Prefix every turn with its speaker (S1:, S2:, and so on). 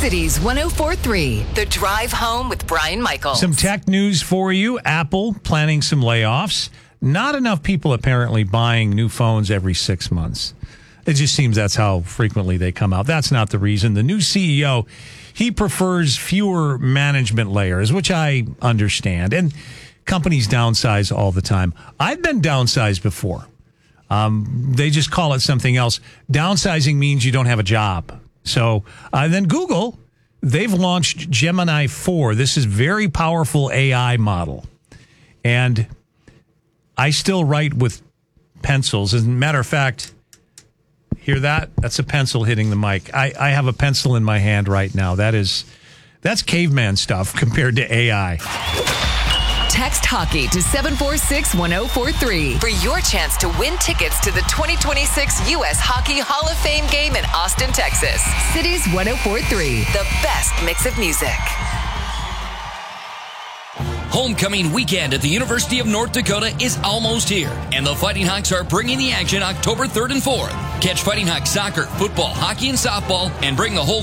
S1: Cities 104.3, The Drive Home with Brian Michaels.
S2: Some tech news for you. Apple planning some layoffs. Not enough people apparently buying new phones every 6 months. It just seems that's how frequently they come out. That's not the reason. The new CEO, he prefers fewer management layers, which I understand. And companies downsize all the time. I've been downsized before. They just call it something else. Downsizing means you don't have a job. So then Google, they've launched Gemini 4. This is very powerful AI model. And I still write with pencils. As a matter of fact, hear that? That's a pencil hitting the mic. I have a pencil in my hand right now. That's caveman stuff compared to AI.
S1: Text hockey to 746-1043 for your chance to win tickets to the 2026 U.S. Hockey Hall of Fame game in Austin, Texas. Cities 104.3, the best mix of music.
S3: Homecoming weekend at the University of North Dakota is almost here, and the Fighting Hawks are bringing the action October 3rd and 4th. Catch Fighting Hawks soccer, football, hockey, and softball, and bring the whole